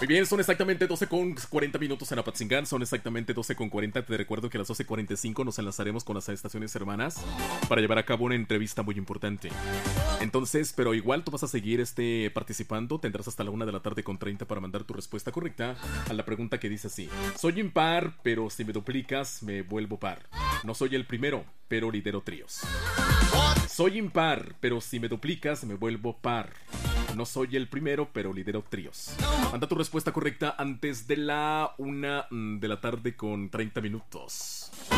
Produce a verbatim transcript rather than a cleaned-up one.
Muy bien, son exactamente doce con cuarenta minutos en Apatzingán, son exactamente doce con cuarenta. Te recuerdo que a las doce cuarenta y cinco nos enlazaremos con las estaciones hermanas para llevar a cabo una entrevista muy importante. Entonces, pero igual tú vas a seguir este, participando, tendrás hasta la una de la tarde con treinta para mandar tu respuesta correcta a la pregunta que dice así: soy impar, pero si me duplicas me vuelvo par. No soy el primero, pero lidero tríos. Soy impar, pero si me duplicas me vuelvo par. No soy el primero, pero lidero tríos. Manda tu respuesta correcta antes de la una de la tarde con treinta minutos.